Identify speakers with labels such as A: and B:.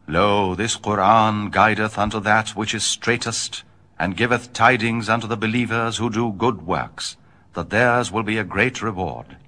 A: Lo, this Quran guideth unto that which is straightest, and giveth tidings unto the believers who do good works, that theirs will be a great reward.